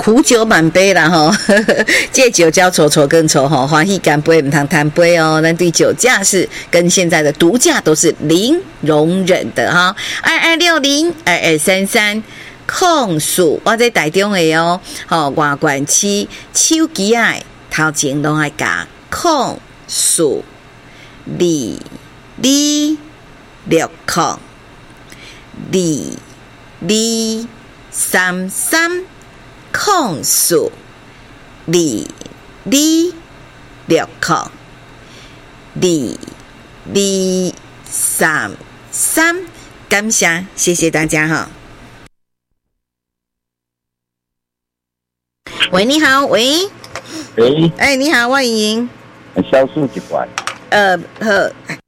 苦酒满杯啦吼，借酒浇愁愁更愁吼，欢喜干杯唔通贪杯哦。咱对酒驾是跟现在的毒驾都是零容忍的哈。22602233控诉我在台中的哦，吼外管区手机爱头前拢爱加控诉2260控诉2233，感谢谢大家哈。喂，你好，喂， 喂， 你好，我莹莹， 小数一块， 好。